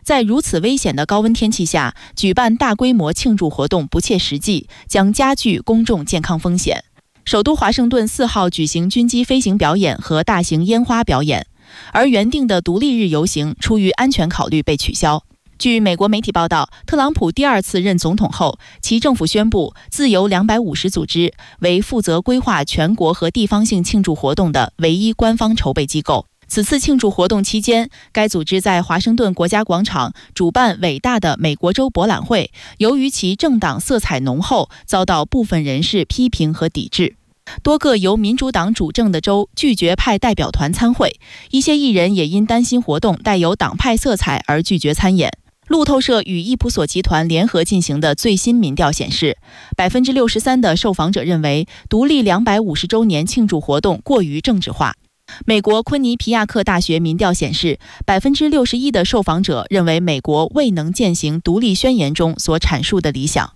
在如此危险的高温天气下，举办大规模庆祝活动不切实际，将加剧公众健康风险。首都华盛顿4号举行军机飞行表演和大型烟花表演，而原定的独立日游行出于安全考虑被取消。据美国媒体报道，特朗普第2次任总统后，其政府宣布自由250组织为负责规划全国和地方性庆祝活动的唯一官方筹备机构。此次庆祝活动期间，该组织在华盛顿国家广场主办伟大的美国州博览会，由于其政党色彩浓厚，遭到部分人士批评和抵制。多个由民主党主政的州拒绝派代表团参会，一些艺人也因担心活动带有党派色彩而拒绝参演。路透社与易普索集团联合进行的最新民调显示，63%的受访者认为独立250周年庆祝活动过于政治化。美国昆尼皮亚克大学民调显示，61%的受访者认为美国未能践行独立宣言中所阐述的理想。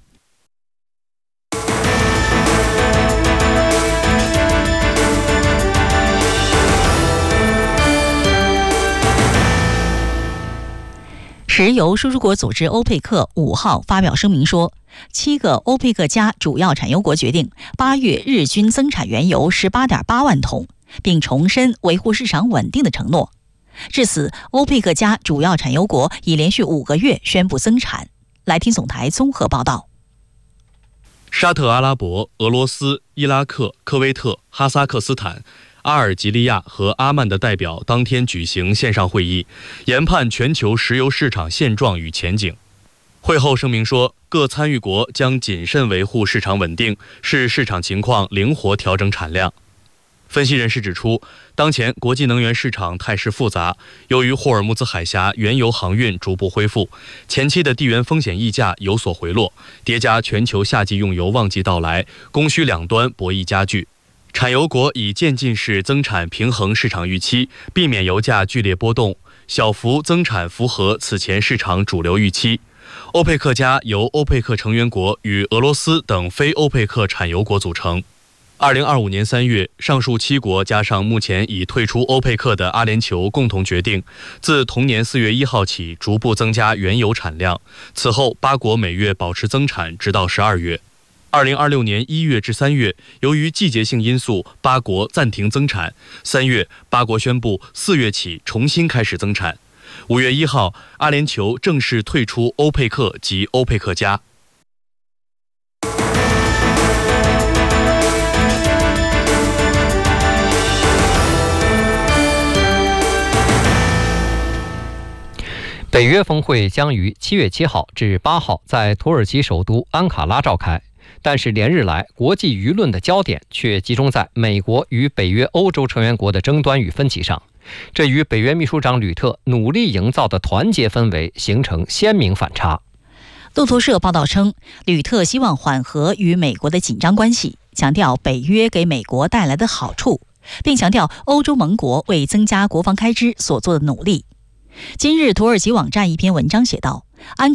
石油输出国组织欧佩克5号发表声明说，7个欧佩克加主要产油国决定8月日均增产原油 18.8 万桶，并重申维护市场稳定的承诺。至此，欧佩克加主要产油国已连续5个月宣布增产。来听总台综合报道。 沙特阿拉伯、俄罗斯、伊拉克、科威特、哈萨克斯坦、阿尔及利亚和阿曼的代表当天举行线上会议，研判全球石油市场现状与前景。会后声明说，各参与国将谨慎维护市场稳定，视市场情况灵活调整产量。分析人士指出，当前国际能源市场态势复杂，由于霍尔木兹海峡原油航运逐步恢复，前期的地缘风险溢价有所回落，叠加全球夏季用油旺季到来，供需两端博弈加剧。产油国以渐进式增产平衡市场预期，避免油价剧烈波动，小幅增产符合此前市场主流预期。欧佩克加由欧佩克成员国与俄罗斯等非欧佩克产油国组成。2025年3月，上述7国加上目前已退出欧佩克的阿联酋共同决定，自同年4月1号起逐步增加原油产量。此后8国每月保持增产，直到12月。2026年1月至3月，由于季节性因素，8国暂停增产。3月，8国宣布4月起重新开始增产。5月1号，阿联酋正式退出欧佩克及欧佩克加。 北约峰会将于7月7号至8号在土耳其首都安卡拉召开。但是连日来，国际舆论的焦点却集中在美国与北约欧洲成员国的争端与分歧上，这与北约秘书长吕特努力营造的团结氛围形成鲜明反差。 路透社报道称，吕特希望缓和与美国的紧张关系，强调北约给美国带来的好处，并强调欧洲盟国为增加国防开支所做的努力。今日土耳其网站一篇文章写道，安卡